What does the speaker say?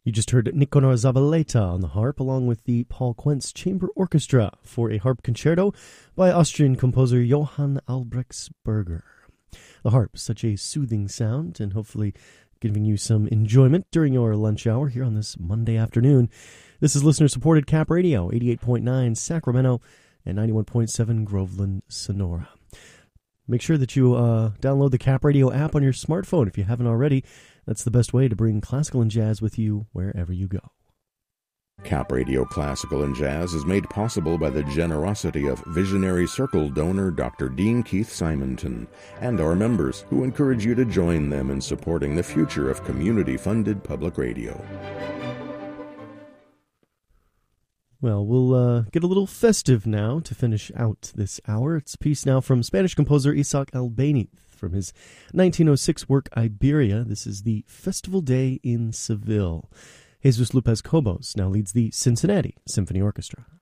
You just heard Nicanor Zavaleta on the harp, along with the Paul Quentz Chamber Orchestra for a harp concerto by Austrian composer Johann Albrechtsberger. The harp, such a soothing sound, and hopefully giving you some enjoyment during your lunch hour here on this Monday afternoon. This is listener-supported Cap Radio, 88.9 Sacramento and 91.7 Groveland, Sonora. Make sure that you download the Cap Radio app on your smartphone if you haven't already. That's the best way to bring classical and jazz with you wherever you go. Cap Radio Classical and Jazz is made possible by the generosity of Visionary Circle donor Dr. Dean Keith Simonton and our members, who encourage you to join them in supporting the future of community-funded public radio. Well, we'll get a little festive now to finish out this hour. It's a piece now from Spanish composer Isaac Albéniz from his 1906 work Iberia. This is the Festival Day in Seville. Jesus Lopez Cobos now leads the Cincinnati Symphony Orchestra.